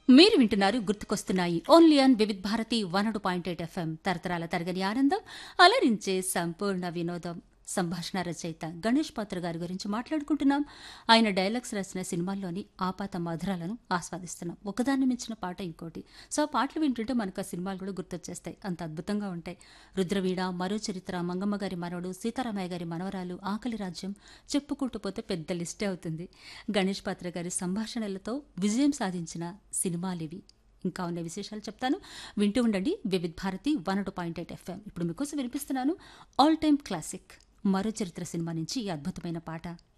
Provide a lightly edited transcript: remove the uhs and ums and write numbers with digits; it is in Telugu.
మీరు వింటున్నారు గుర్తుకొస్తున్నాయి only on Vividh Bharati 101.8 FM తరతరాల తరగని ఆనందం అలరించే సంపూర్ణ వినోదం. సంభాషణ రచయిత గణేష్ పాత్ర గారి గురించి మాట్లాడుకుంటున్నాం. ఆయన డైలాగ్స్ రాసిన సినిమాల్లోని ఆపాత మధురాలను ఆస్వాదిస్తున్నాం. ఒకదాన్ని మించిన పాట ఇంకోటి. సో ఆ పాటలు వింటుంటే మనకు ఆ సినిమాలు కూడా గుర్తొచ్చేస్తాయి. అంత అద్భుతంగా ఉంటాయి. రుద్రవీణ, మరో చరిత్ర, మంగమ్మ గారి మనవడు, సీతారామయ్య గారి మనవరాలు, ఆకలి రాజ్యం చెప్పుకుంటూ పోతే పెద్ద లిస్టే అవుతుంది. గణేష్ పాత్ర గారి సంభాషణలతో విజయం సాధించిన సినిమాలివి. ఇంకా ఉన్న విశేషాలు చెప్తాను. వింటూ ఉండండి వివిధ్ భారతి 102.8 ఎఫ్ఎం. ఇప్పుడు మీకోసం వినిపిస్తున్నాను ఆల్ టైమ్ క్లాసిక్ మరో చరిత్ర సినిమా నుంచి ఈ అద్భుతమైన పాట.